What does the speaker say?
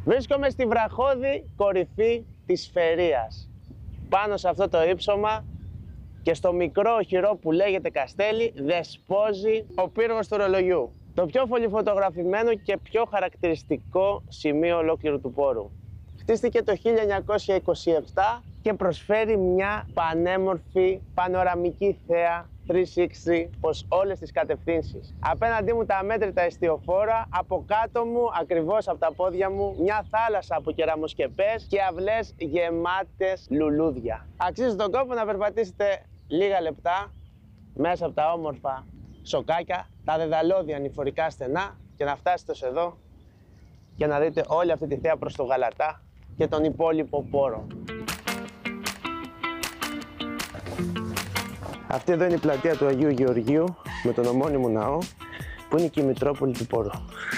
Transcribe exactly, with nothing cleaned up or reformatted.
Βρίσκομαι στη βραχώδη κορυφή της Φερείας. Πάνω σε αυτό το ύψωμα και στο μικρό οχυρό που λέγεται Καστέλι δεσπόζει ο πύργος του ρολογιού. Το πιο πολυφωτογραφημένο και πιο χαρακτηριστικό σημείο ολόκληρου του πόρου. Χτίστηκε το χίλια εννιακόσια είκοσι επτά και προσφέρει μια πανέμορφη πανοραμική θέα τριακόσια εξήντα προς όλες τις κατευθύνσεις. Απέναντί μου τα αμέτρητα εστιοφόρα, από κάτω μου, ακριβώς από τα πόδια μου, μια θάλασσα από κεραμοσκεπές και αυλές γεμάτες λουλούδια. Αξίζει τον κόπο να περπατήσετε λίγα λεπτά μέσα από τα όμορφα σοκάκια, τα δεδαλώδια ανηφορικά στενά και να φτάσετε ως εδώ και να δείτε όλη αυτή τη θέα προς το Γαλατά και τον υπόλοιπο πόρο. Αυτή εδώ είναι η πλατεία του Αγίου Γεωργίου με τον ομώνυμο ναό που είναι και η Μητρόπολη του Πόρου.